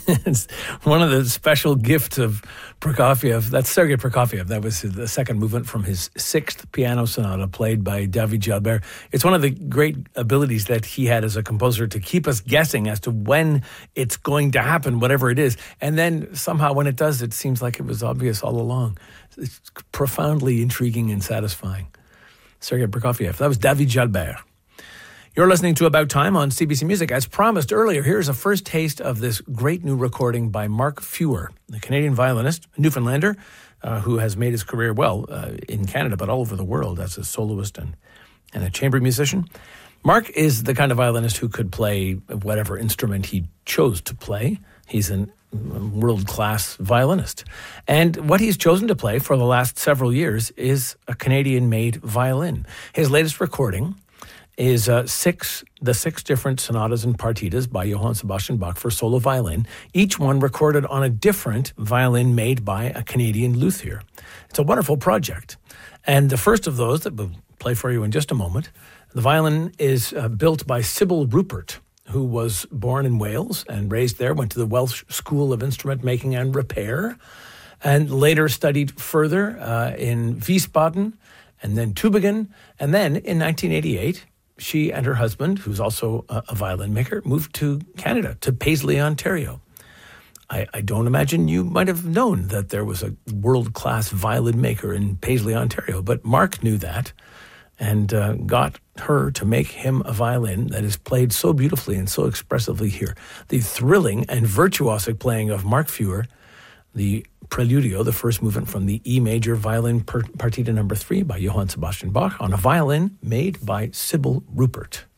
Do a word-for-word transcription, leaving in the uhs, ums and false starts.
It's one of the special gifts of Prokofiev. That's Sergei Prokofiev. That was the second movement from his sixth piano sonata played by David Jalbert. It's one of the great abilities that he had as a composer to keep us guessing as to when it's going to happen, whatever it is. And then somehow when it does, it seems like it was obvious all along. It's profoundly intriguing and satisfying. Sergei Prokofiev. That was David Jalbert. You're listening to About Time on C B C Music. As promised earlier, here's a first taste of this great new recording by Mark Feuer, the Canadian violinist, a Newfoundlander, uh, who has made his career, well, uh, in Canada, but all over the world as a soloist and, and a chamber musician. Mark is the kind of violinist who could play whatever instrument he chose to play. He's a world-class violinist. And what he's chosen to play for the last several years is a Canadian-made violin. His latest recording is uh, six the six different sonatas and partitas by Johann Sebastian Bach for solo violin, each one recorded on a different violin made by a Canadian luthier. It's a wonderful project. And the first of those that we'll play for you in just a moment, the violin is uh, built by Sybil Rupert, who was born in Wales and raised there, went to the Welsh School of Instrument Making and Repair, and later studied further uh, in Wiesbaden and then Tübingen. And then in nineteen eighty-eight, she and her husband, who's also a, a violin maker, moved to Canada, to Paisley, Ontario. I, I don't imagine you might have known that there was a world-class violin maker in Paisley, Ontario, but Mark knew that and uh, got her to make him a violin that is played so beautifully and so expressively here. The thrilling and virtuosic playing of Mark Feuer, the Preludio, the first movement from the E major violin partita number three by Johann Sebastian Bach on a violin made by Sybil Rupert.